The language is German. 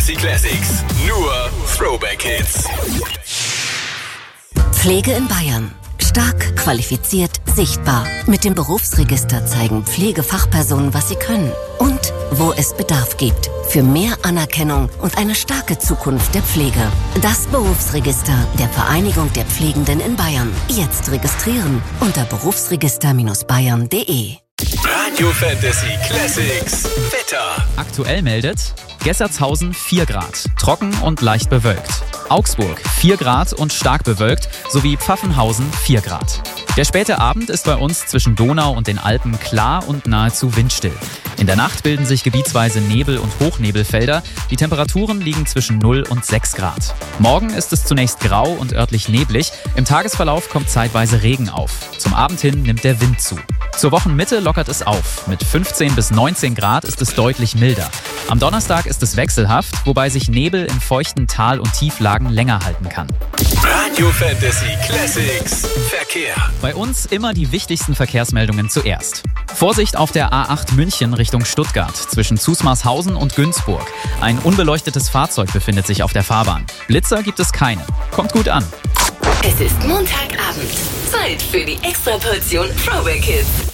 Fantasy Classics. Nur Throwback Hits. Pflege in Bayern. Stark, qualifiziert, sichtbar. Mit dem Berufsregister zeigen Pflegefachpersonen, was sie können und wo es Bedarf gibt. Für mehr Anerkennung und eine starke Zukunft der Pflege. Das Berufsregister der Vereinigung der Pflegenden in Bayern. Jetzt registrieren unter berufsregister-bayern.de. Radio Fantasy Classics. Wetter. Aktuell meldet Gessertshausen 4 Grad, trocken und leicht bewölkt. Augsburg 4 Grad und stark bewölkt, sowie Pfaffenhausen 4 Grad. Der späte Abend ist bei uns zwischen Donau und den Alpen klar und nahezu windstill. In der Nacht bilden sich gebietsweise Nebel- und Hochnebelfelder. Die Temperaturen liegen zwischen 0 und 6 Grad. Morgen ist es zunächst grau und örtlich neblig. Im Tagesverlauf kommt zeitweise Regen auf. Zum Abend hin nimmt der Wind zu. Zur Wochenmitte lockert es auf. Mit 15 bis 19 Grad ist es deutlich milder. Am Donnerstag ist es wechselhaft, wobei sich Nebel in feuchten Tal- und Tieflagen länger halten kann. Radio Fantasy Classics. Verkehr. Bei uns immer die wichtigsten Verkehrsmeldungen zuerst. Vorsicht auf der A8 München Richtung Stuttgart zwischen Zusmarshausen und Günzburg. Ein unbeleuctetes Fahrzeug befindet sich auf der Fahrbahn. Blitzer gibt es keine. Kommt gut an. Es ist Montagabend. Zeit für die Extraportion Throwback Hits.